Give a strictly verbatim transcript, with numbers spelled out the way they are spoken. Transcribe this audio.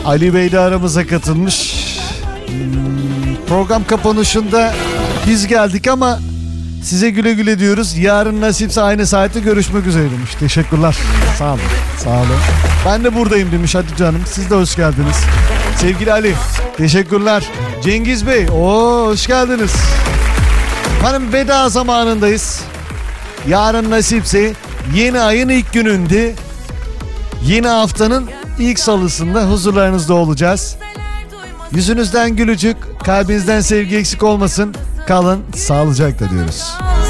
Ali Bey de aramıza katılmış. Hmm, program kapanışında biz geldik ama size güle güle diyoruz. Yarın nasipse aynı saatte görüşmek üzere demiş. Teşekkürler. Sağ olun. Sağ olun. Ben de buradayım demiş Hatice Hanım. Siz de hoş geldiniz. Sevgili Ali, teşekkürler. Cengiz Bey, oo, hoş geldiniz. Hanım veda zamanındayız. Yarın nasipse yeni ayın ilk gününde, yeni haftanın ilk salısında huzurlarınızda olacağız. Yüzünüzden gülücük, kalbinizden sevgi eksik olmasın. Kalın sağlıcakla diyoruz.